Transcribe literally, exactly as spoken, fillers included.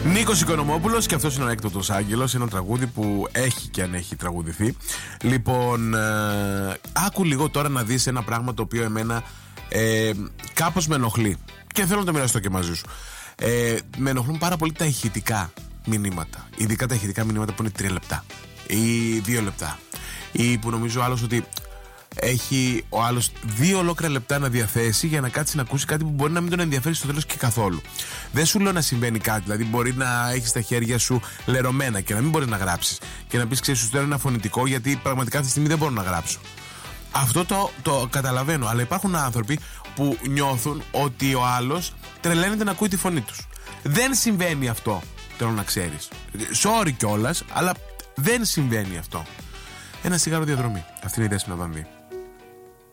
Νίκος Οικονομόπουλος, και αυτός είναι ο Έκτοτος Άγγελος. Ένα τραγούδι που έχει και αν έχει τραγουδηθεί. Λοιπόν, ε, άκου λίγο τώρα να δεις ένα πράγμα το οποίο εμένα ε, κάπως με ενοχλεί. Και θέλω να το μοιραστώ και μαζί σου. Ε, με ενοχλούν πάρα πολύ τα ηχητικά μηνύματα. Ειδικά τα ηχητικά μηνύματα που είναι τρία λεπτά ή δύο λεπτά. Ή που νομίζω ο άλλος ότι έχει ο άλλος δύο ολόκληρα λεπτά να διαθέσει για να κάτσει να ακούσει κάτι που μπορεί να μην τον ενδιαφέρει στο τέλος και καθόλου. Δεν σου λέω να συμβαίνει κάτι, δηλαδή μπορεί να έχεις τα χέρια σου λερωμένα και να μην μπορείς να γράψεις και να πεις, ξέρεις, σου στέλνω ένα φωνητικό γιατί πραγματικά αυτή τη στιγμή δεν μπορώ να γράψω. Αυτό το, το καταλαβαίνω, αλλά υπάρχουν άνθρωποι που νιώθουν ότι ο άλλος τρελαίνεται να ακούει τη φωνή τους. Δεν συμβαίνει αυτό, θέλω να ξέρεις. Sorry κιόλας, αλλά δεν συμβαίνει αυτό. Ένα σιγάρο διαδρομή. Αυτή είναι η Δέσποινα Βανδύ.